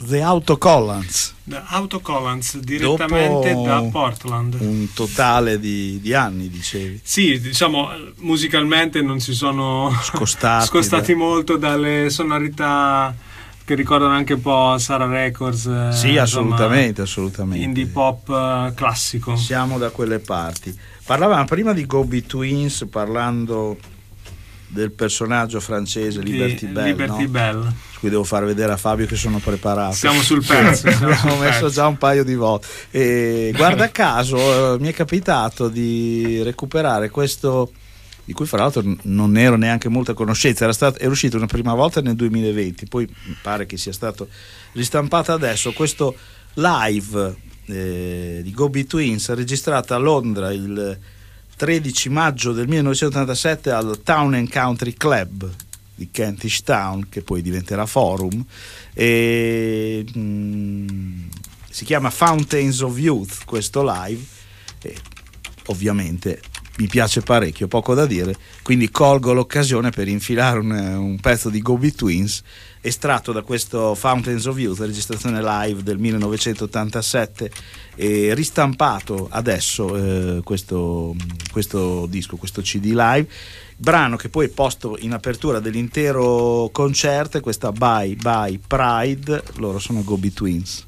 The Autocollants. The Autocollants, direttamente da Portland. Un totale di anni, dicevi. Sì, diciamo, musicalmente non si sono scostati molto dalle sonorità che ricordano anche un po' Sarah Records. Sì, assolutamente, assolutamente. Indie pop classico. Siamo da quelle parti. Parlavamo prima di Gobi Twins, parlando del personaggio francese Liberty Bell, no? Bell. Qui devo far vedere a Fabio che sono preparato. Siamo sul pezzo. Abbiamo messo già un paio di volte. E guarda caso mi è capitato di recuperare questo, di cui fra l'altro non ero neanche molta conoscenza. Era uscito una prima volta nel 2020, poi mi pare che sia stato ristampato adesso. Questo live di Gobi Twins, registrata a Londra il 13 maggio del 1987 al Town and Country Club di Kentish Town, che poi diventerà Forum, e si chiama Fountains of Youth questo live, e ovviamente mi piace parecchio, poco da dire, quindi colgo l'occasione per infilare un pezzo di Gobi Twins estratto da questo Fountains of Youth, registrazione live del 1987, e ristampato adesso questo disco, questo CD live, brano che poi è posto in apertura dell'intero concerto è questa Bye Bye Pride. Loro sono Gobi Twins.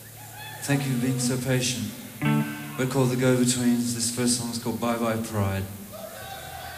Thank you for being so patient. We're called the Go-Betweens. This first song is called Bye Bye Pride.